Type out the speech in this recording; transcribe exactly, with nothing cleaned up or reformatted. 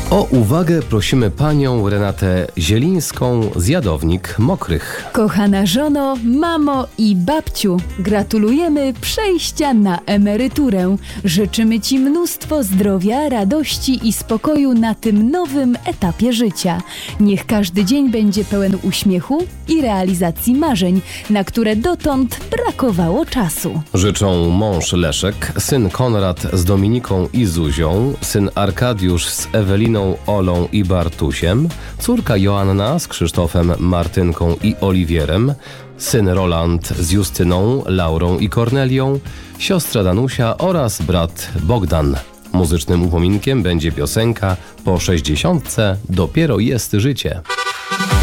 O uwagę prosimy panią Renatę Zielińską z Jadownik Mokrych. Kochana żono, mamo i babciu, gratulujemy przejścia na emeryturę. Życzymy ci mnóstwo zdrowia, radości i spokoju na tym nowym etapie życia. Niech każdy dzień będzie pełen uśmiechu i realizacji marzeń, na które dotąd brakowało czasu. Życzą mąż Leszek, syn Konrad z Dominiką i Zuzią, syn Arkadiusz z Eweliną, Olą i Bartusiem, córka Joanna z Krzysztofem, Martynką i Oliwierem, syn Roland z Justyną, Laurą i Kornelią, siostra Danusia oraz brat Bogdan. Muzycznym upominkiem będzie piosenka Po sześćdziesiątce dopiero jest życie.